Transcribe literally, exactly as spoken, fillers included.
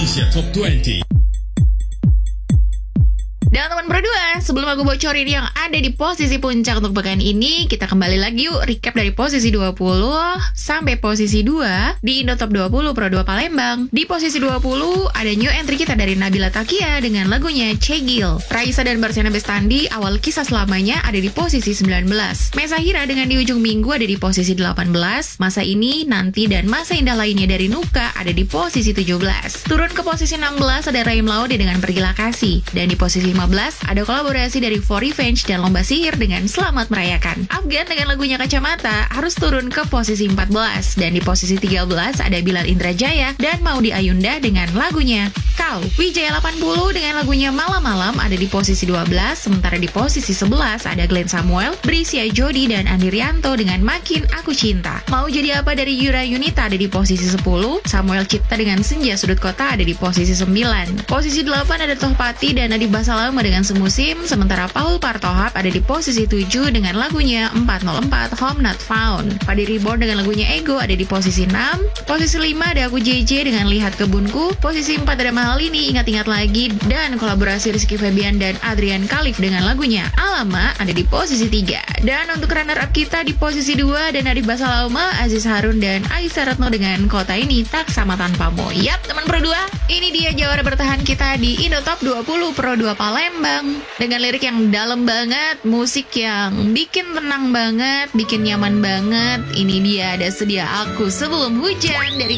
Indonesia Top dua puluh. Dan teman berdua, sebelum aku bocorin yang ada di posisi puncak untuk pekan ini, kita kembali lagi yuk recap dari posisi dua puluh sampai posisi dua di Indo Top dua puluh Pro dua Palembang. Di posisi dua puluh ada new entry kita dari Nabila Takia dengan lagunya Cegil. Raisa dan Barsiana Bestandi awal kisah selamanya ada di posisi sembilan belas. Mesa Hira dengan di ujung minggu ada di posisi delapan belas. Masa ini, nanti dan masa indah lainnya dari Nuka ada di posisi tujuh belas. Turun ke posisi enam belas ada Raim Laude dengan Pergilah Kasih. Dan di posisi lima belas ada kolaborasi dari For Revenge dan Lomba Sihir dengan Selamat Merayakan. Afgan dengan lagunya Kacamata harus turun ke posisi empat belas. Dan di posisi tiga belas ada Bilal Indrajaya dan Maudy Ayunda dengan lagunya Kau. Wijaya delapan puluh dengan lagunya Malam-Malam ada di posisi dua belas. Sementara di posisi sebelas ada Glenn Samuel, Brisia Jody dan Andi Rianto dengan Makin Aku Cinta. Mau Jadi Apa dari Yura Yunita ada di posisi sepuluh. Samuel Cipta dengan Senja Sudut Kota ada di posisi sembilan. Posisi delapan ada Tohpati dan Nadif Basalama dengan Semusim. Sementara Paul Partohap ada di posisi tujuh dengan lagunya empat nol empat Home Not Found. Padi Reborn dengan lagunya Ego ada di posisi enam. Posisi lima ada Aku J J dengan Lihat Kebunku. Posisi empat ada Mahalini, Ingat-Ingat Lagi, dan kolaborasi Rizky Febian dan Adrian Khalif dengan lagunya Alama ada di posisi tiga. Dan untuk runner up kita di posisi dua ada Nadif Basalama, Aziz Harun dan Aisyah Retno dengan Kota Ini Tak Sama Tanpamu. Yap, teman Pro dua, ini dia jawara bertahan kita di Indo Top dua puluh Pro dua Palembang. Dengan lirik yang dalam banget, musik yang bikin tenang banget, bikin nyaman banget. Ini dia Ada Sedia Aku Sebelum Hujan dari